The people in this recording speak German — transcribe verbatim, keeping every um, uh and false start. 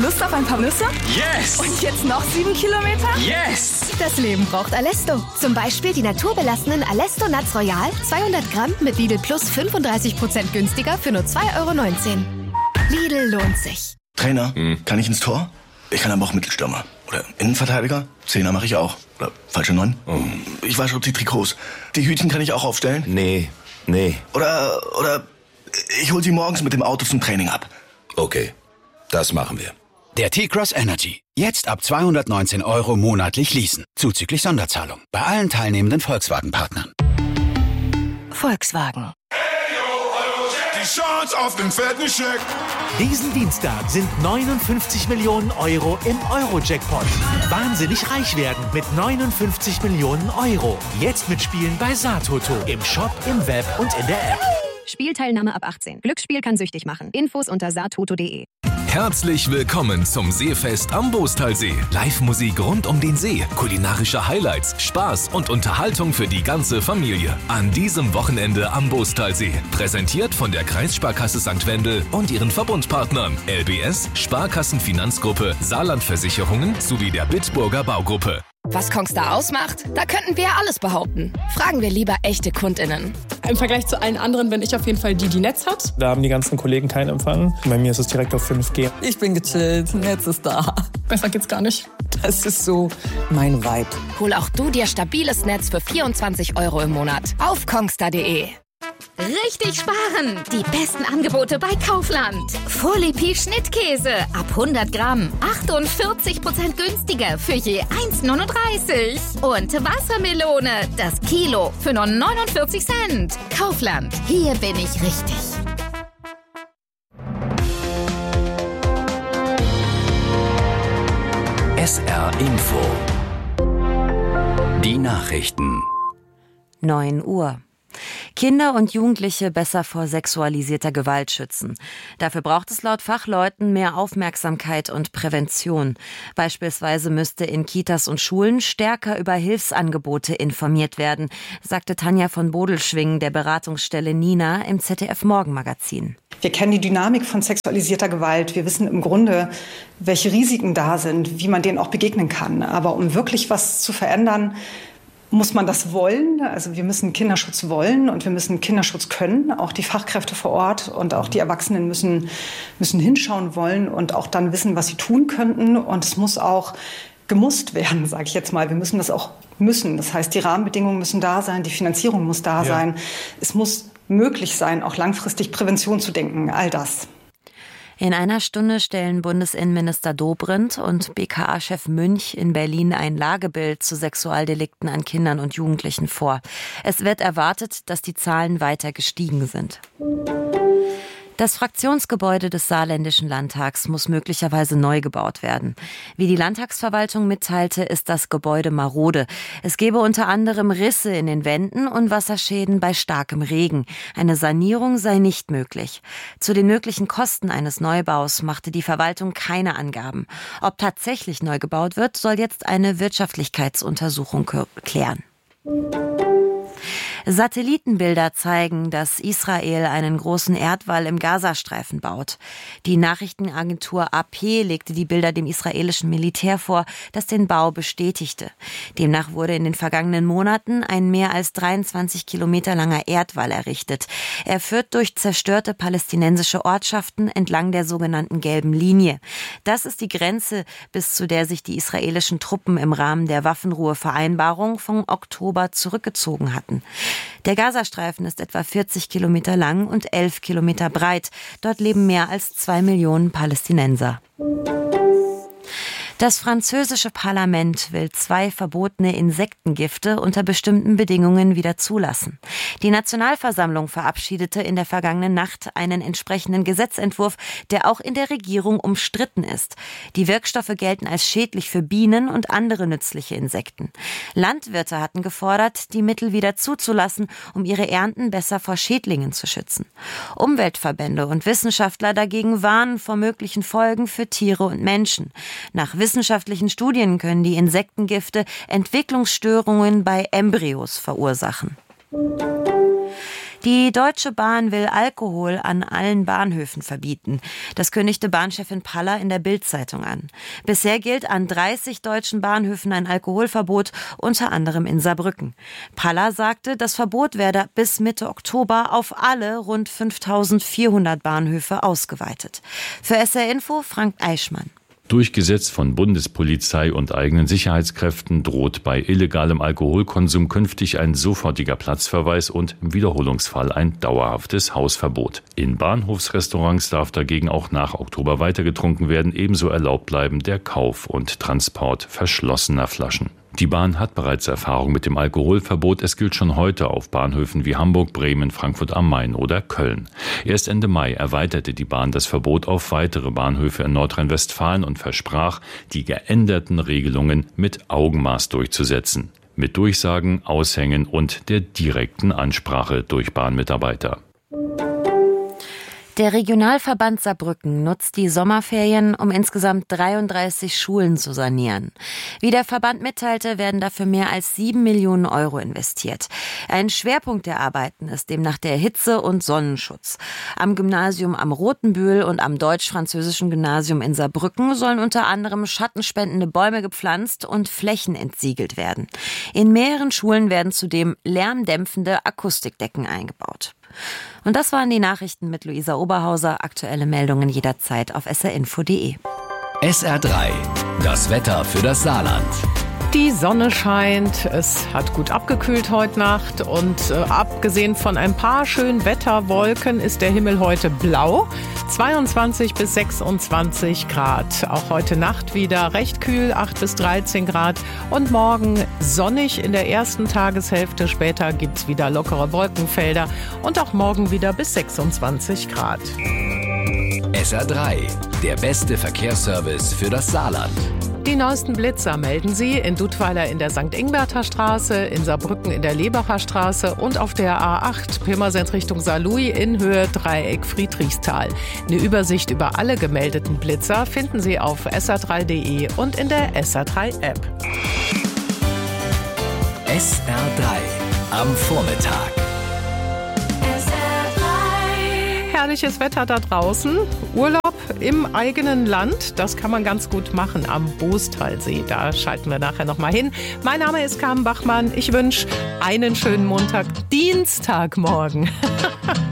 Lust auf ein paar Nüsse? Yes! Und jetzt noch sieben Kilometer? Yes! Das Leben braucht Alesto. Zum Beispiel die naturbelassenen Alesto Nuts Royal, zweihundert Gramm mit Lidl Plus fünfunddreißig Prozent günstiger für nur zwei Euro neunzehn. Lidl lohnt sich. Trainer, hm. kann ich ins Tor? Ich kann aber auch Mittelstürmer. Oder Innenverteidiger? Zehner mache ich auch. Oder falsche Neun? Oh. Ich wasche auch die Trikots. Die Hütchen kann ich auch aufstellen? Nee, nee. Oder, oder ich hol sie morgens mit dem Auto zum Training ab. Okay, das machen wir. Der T-Cross Energy. Jetzt ab zweihundertneunzehn Euro monatlich leasen. Zuzüglich Sonderzahlung. Bei allen teilnehmenden Volkswagen-Partnern. Volkswagen. Die Chance auf den fetten Scheck. Diesen Dienstag sind neunundfünfzig Millionen Euro im Euro-Jackpot. Wahnsinnig reich werden mit neunundfünfzig Millionen Euro. Jetzt mitspielen bei Satoto. Im Shop, im Web und in der App. Spielteilnahme ab achtzehn. Glücksspiel kann süchtig machen. Infos unter satoto punkt de. Herzlich willkommen zum Seefest am Boostalsee. Live-Musik rund um den See, kulinarische Highlights, Spaß und Unterhaltung für die ganze Familie. An diesem Wochenende am Boostalsee. Präsentiert von der Kreissparkasse Sankt Wendel und ihren Verbundpartnern L B S, Sparkassenfinanzgruppe, Saarlandversicherungen sowie der Bitburger Baugruppe. Was Kongstar ausmacht? Da könnten wir alles behaupten. Fragen wir lieber echte KundInnen. Im Vergleich zu allen anderen bin ich auf jeden Fall die, die Netz hat. Da haben die ganzen Kollegen keinen Empfang. Bei mir ist es direkt auf fünf G. Ich bin gechillt, Netz ist da. Besser geht's gar nicht. Das ist so mein Vibe. Hol auch du dir stabiles Netz für vierundzwanzig Euro im Monat auf kongstar punkt de. Richtig sparen! Die besten Angebote bei Kaufland. Folie Schnittkäse ab hundert Gramm. achtundvierzig Prozent günstiger für je eins neununddreißig. Und Wassermelone, das Kilo für nur neunundvierzig Cent. Kaufland, hier bin ich richtig. S R Info. Die Nachrichten. neun Uhr. Kinder und Jugendliche besser vor sexualisierter Gewalt schützen. Dafür braucht es laut Fachleuten mehr Aufmerksamkeit und Prävention. Beispielsweise müsste in Kitas und Schulen stärker über Hilfsangebote informiert werden, sagte Tanja von Bodelschwing der Beratungsstelle Nina im Z D F-Morgenmagazin. Wir kennen die Dynamik von sexualisierter Gewalt. Wir wissen im Grunde, welche Risiken da sind, wie man denen auch begegnen kann. Aber um wirklich was zu verändern, muss man das wollen. Also wir müssen Kinderschutz wollen und wir müssen Kinderschutz können. Auch die Fachkräfte vor Ort und auch die Erwachsenen müssen, müssen hinschauen wollen und auch dann wissen, was sie tun könnten. Und es muss auch gemusst werden, sage ich jetzt mal. Wir müssen das auch müssen. Das heißt, die Rahmenbedingungen müssen da sein, die Finanzierung muss da ja. sein. Es muss möglich sein, auch langfristig Prävention zu denken, all das. In einer Stunde stellen Bundesinnenminister Dobrindt und B K A-Chef Münch in Berlin ein Lagebild zu Sexualdelikten an Kindern und Jugendlichen vor. Es wird erwartet, dass die Zahlen weiter gestiegen sind. Das Fraktionsgebäude des Saarländischen Landtags muss möglicherweise neu gebaut werden. Wie die Landtagsverwaltung mitteilte, ist das Gebäude marode. Es gebe unter anderem Risse in den Wänden und Wasserschäden bei starkem Regen. Eine Sanierung sei nicht möglich. Zu den möglichen Kosten eines Neubaus machte die Verwaltung keine Angaben. Ob tatsächlich neu gebaut wird, soll jetzt eine Wirtschaftlichkeitsuntersuchung klären. Satellitenbilder zeigen, dass Israel einen großen Erdwall im Gazastreifen baut. Die Nachrichtenagentur A P legte die Bilder dem israelischen Militär vor, das den Bau bestätigte. Demnach wurde in den vergangenen Monaten ein mehr als dreiundzwanzig Kilometer langer Erdwall errichtet. Er führt durch zerstörte palästinensische Ortschaften entlang der sogenannten gelben Linie. Das ist die Grenze, bis zu der sich die israelischen Truppen im Rahmen der Waffenruhevereinbarung vom Oktober zurückgezogen hatten. Der Gazastreifen ist etwa vierzig Kilometer lang und elf Kilometer breit. Dort leben mehr als zwei Millionen Palästinenser. Das französische Parlament will zwei verbotene Insektengifte unter bestimmten Bedingungen wieder zulassen. Die Nationalversammlung verabschiedete in der vergangenen Nacht einen entsprechenden Gesetzentwurf, der auch in der Regierung umstritten ist. Die Wirkstoffe gelten als schädlich für Bienen und andere nützliche Insekten. Landwirte hatten gefordert, die Mittel wieder zuzulassen, um ihre Ernten besser vor Schädlingen zu schützen. Umweltverbände und Wissenschaftler dagegen warnen vor möglichen Folgen für Tiere und Menschen. Nach wissenschaftlichen Studien können die Insektengifte Entwicklungsstörungen bei Embryos verursachen. Die Deutsche Bahn will Alkohol an allen Bahnhöfen verbieten. Das kündigte Bahnchefin Praller in der Bild-Zeitung an. Bisher gilt an dreißig deutschen Bahnhöfen ein Alkoholverbot, unter anderem in Saarbrücken. Praller sagte, das Verbot werde bis Mitte Oktober auf alle rund fünftausendvierhundert Bahnhöfe ausgeweitet. Für S R Info Frank Eichmann. Durchgesetzt von Bundespolizei und eigenen Sicherheitskräften droht bei illegalem Alkoholkonsum künftig ein sofortiger Platzverweis und im Wiederholungsfall ein dauerhaftes Hausverbot. In Bahnhofsrestaurants darf dagegen auch nach Oktober weiter getrunken werden, ebenso erlaubt bleiben der Kauf und Transport verschlossener Flaschen. Die Bahn hat bereits Erfahrung mit dem Alkoholverbot. Es gilt schon heute auf Bahnhöfen wie Hamburg, Bremen, Frankfurt am Main oder Köln. Erst Ende Mai erweiterte die Bahn das Verbot auf weitere Bahnhöfe in Nordrhein-Westfalen und versprach, die geänderten Regelungen mit Augenmaß durchzusetzen. Mit Durchsagen, Aushängen und der direkten Ansprache durch Bahnmitarbeiter. Der Regionalverband Saarbrücken nutzt die Sommerferien, um insgesamt dreiunddreißig Schulen zu sanieren. Wie der Verband mitteilte, werden dafür mehr als sieben Millionen Euro investiert. Ein Schwerpunkt der Arbeiten ist demnach der Hitze- und Sonnenschutz. Am Gymnasium am Rotenbühl und am deutsch-französischen Gymnasium in Saarbrücken sollen unter anderem schattenspendende Bäume gepflanzt und Flächen entsiegelt werden. In mehreren Schulen werden zudem lärmdämpfende Akustikdecken eingebaut. Und das waren die Nachrichten mit Luisa Oberhauser. Aktuelle Meldungen jederzeit auf s r info punkt d e. S R drei, das Wetter für das Saarland. Die Sonne scheint, es hat gut abgekühlt heute Nacht und äh, abgesehen von ein paar schönen Wetterwolken ist der Himmel heute blau. zweiundzwanzig bis sechsundzwanzig Grad. Auch heute Nacht wieder recht kühl, acht bis dreizehn Grad. Und morgen sonnig in der ersten Tageshälfte. Später gibt's wieder lockere Wolkenfelder und auch morgen wieder bis sechsundzwanzig Grad. S R drei, der beste Verkehrsservice für das Saarland. Die neuesten Blitzer melden Sie in Dudweiler in der Sankt Ingberter Straße, in Saarbrücken in der Lebacher Straße und auf der A acht Pirmasens Richtung Saarlouis in Höhe Dreieck Friedrichsthal. Eine Übersicht über alle gemeldeten Blitzer finden Sie auf s r drei punkt d e und in der S R drei App. S R drei am Vormittag. Herrliches Wetter da draußen. Urlaub im eigenen Land, das kann man ganz gut machen am Boostalsee. Da schalten wir nachher noch mal hin. Mein Name ist Carmen Bachmann. Ich wünsche einen schönen Montag, Dienstagmorgen.